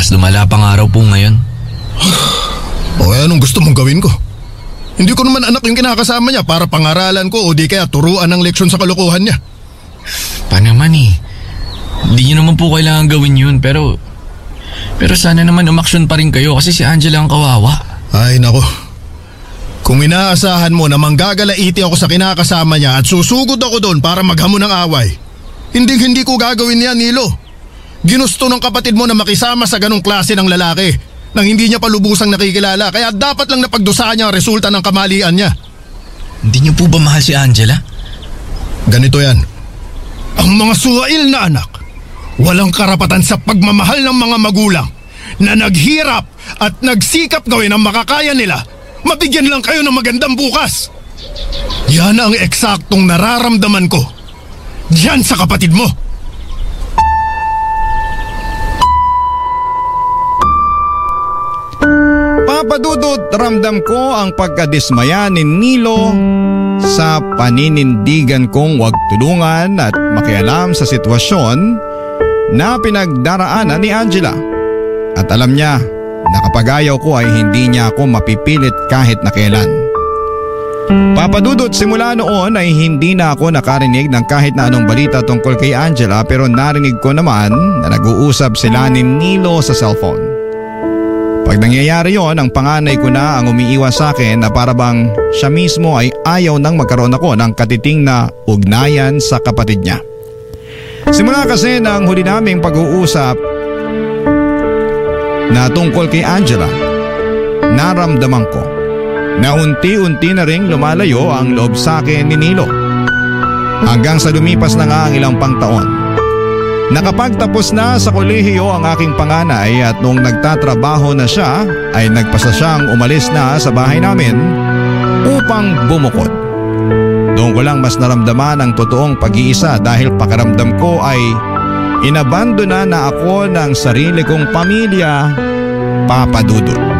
Mas lumala pang araw po ngayon. O anong gusto mong gawin ko? Hindi ko naman anak yung kinakasama niya para pangaralan ko o di kaya turuan ng leksyon sa kalokohan niya. Pa naman eh. Hindi niyo naman po kailangan gawin yun pero sana naman umaksyon pa rin kayo kasi si Angela ang kawawa. Ay nako. Kung inaasahan mo na manggagalaiti ako sa kinakasama niya at susugod ako doon para maghamon ng away, hindi ko gagawin yan, Nilo. Ginusto ng kapatid mo na makisama sa ganong klase ng lalaki nang hindi niya pa lubusang nakikilala kaya dapat lang napagdusahan niya ang resulta ng kamalian niya. Hindi niyo po ba mahal si Angela? Ganito yan. Ang mga suwail na anak, walang karapatan sa pagmamahal ng mga magulang na naghirap at nagsikap gawin ang makakaya nila. Mabigyan lang kayo ng magandang bukas. Yan ang eksaktong nararamdaman ko diyan sa kapatid mo. Papa Dudut, ramdam ko ang pagkadismaya ni Nilo sa paninindigan kong huwag tulungan at makialam sa sitwasyon na pinagdaraanan ni Angela. At alam niya na kapag ayaw ko ay hindi niya ako mapipilit kahit na kailan. Papa Dudut, simula noon ay hindi na ako nakarinig ng kahit na anong balita tungkol kay Angela pero narinig ko naman na nag-uusap sila ni Nilo sa cellphone. Pag nangyayari yon, ang panganay ko na ang umiiwas sa akin na parabang siya mismo ay ayaw nang magkaroon ako ng katiting na ugnayan sa kapatid niya. Simula kasi ng huli naming pag-uusap na tungkol kay Angela, naramdaman ko na unti-unti na ring lumalayo ang loob sa akin ni Nilo. Hanggang sa lumipas na nga ang ilang pang taon. Nakapagtapos na sa kolehiyo ang aking panganay at nung nagtatrabaho na siya ay nagpasa siyang umalis na sa bahay namin upang bumukod. Doon ko lang mas naramdaman ang totoong pag-iisa dahil pakiramdam ko ay inabandona na ako ng sarili kong pamilya, Papa Dudut.